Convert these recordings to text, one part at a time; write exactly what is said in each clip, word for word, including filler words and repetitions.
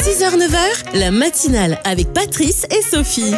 six heures neuf heures, la matinale avec Patrice et Sophie.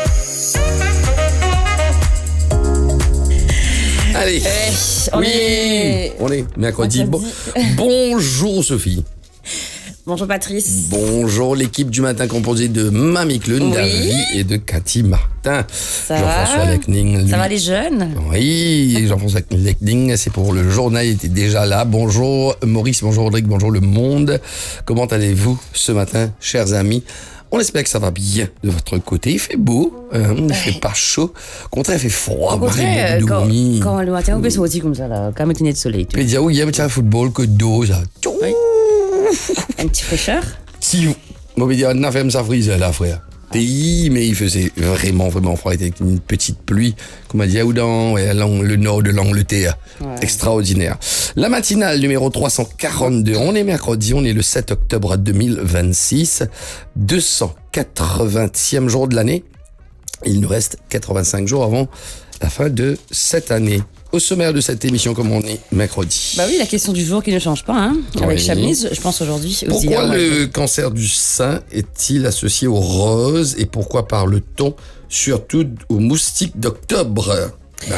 Allez, Eh, on oui, est- on est mercredi. Bon, Mercredi. bonjour Sophie. Bonjour Patrice. Bonjour l'équipe du matin composée de Mamie Clune, Oui. Davy et de Cathy Martin. Ça Jean-François va Lecning. lui- Ça va les jeunes? Oui, Jean-François Lecning, c'est pour le journal, il était déjà là. Bonjour Maurice, bonjour Rodrigue, bonjour le monde. Comment allez-vous ce matin, chers amis? On espère que ça va bien de votre côté. Il fait beau, hein, il fait pas chaud. Au contraire, il fait froid. Au contraire, Marie euh, quand, Boudouami. quand le matin on peut sortir comme ça, là, comme un de soleil. Tu Tu peux dire, oui, il y a un petit football que d'eau, ça. Oui. Un petit fraîcheur. Si, on va dire, on a fait ça frise là, frère. Pays, mais il faisait vraiment, vraiment froid. Il était avec une petite pluie, comme on dit, ou dans ouais, l'ang- le nord de l'Angleterre. Ouais. Extraordinaire. La matinale numéro trois cent quarante-deux. On est mercredi, on est le sept octobre deux mille vingt-six. deux cent quatre-vingtième jour de l'année. Il nous reste quatre-vingt-cinq jours avant la fin de cette année. Au sommaire de cette émission, comme on est mercredi. Bah oui, la question du jour qui ne change pas, hein. Avec Oui. Chablis, je pense aujourd'hui. aux Pourquoi hier, le cancer du sein est-il associé aux roses et pourquoi parle-t-on surtout aux moustiques d'octobre?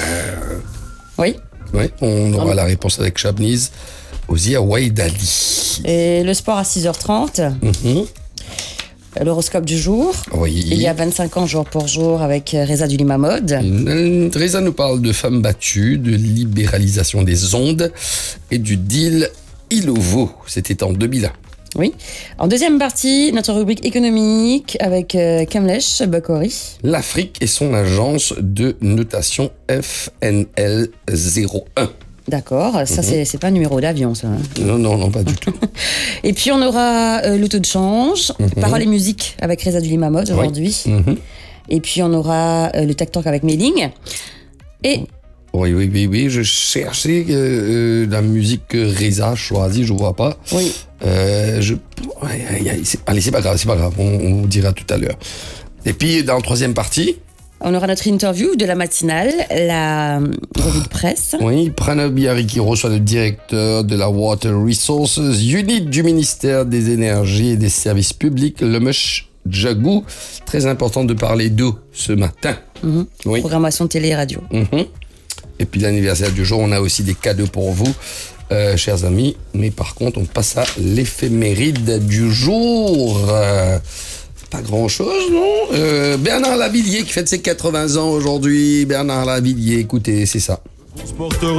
Oui. Oui, on aura la réponse avec Chabniz, Ozia Waïdali. Et le sport à six heures trente. Mhm. L'horoscope du jour. Oui. Il y a vingt-cinq ans, jour pour jour, avec euh, Reza Dulima Mode. Euh, Reza nous parle de femmes battues, de libéralisation des ondes et du deal Ilovo. C'était en deux mille un. Oui. En deuxième partie, notre rubrique économique avec euh, Kamlesh Bakori. L'Afrique et son agence de notation F N L zéro un. D'accord, ça c'est c'est pas un numéro d'avion, ça. hein. Non, non, non, pas du tout. Et puis on aura euh, le taux de change, Mhm. paroles et musique avec Reza Dulima Mode aujourd'hui. Mhm. Et puis on aura euh, le Tech Talk avec Méling. Et Oui, oui, oui, oui, je cherchais euh, euh, la musique que Reza a choisie, je vois pas. oui, Euh, je... ouais, aïe, aïe, c'est- Allez, c'est pas grave, c'est pas grave, on, on vous dira tout à l'heure. Et puis, dans la troisième partie, on aura notre interview de la matinale, la euh, revue de presse. oui, Pranav Bihari qui reçoit le directeur de la Water Resources Unit du ministère des Énergies et des Services Publics, le Mush Jagou. Très important de parler d'eau ce matin. Mhm. Oui. Programmation télé et radio. Mhm. Et puis l'anniversaire du jour, on a aussi des cadeaux pour vous, euh, chers amis. Mais par contre, on passe à l'éphéméride du jour. Euh, pas grand-chose, non euh, Bernard Lavillier qui fête ses quatre-vingts ans aujourd'hui. Bernard Lavillier, écoutez, c'est ça. Transporteur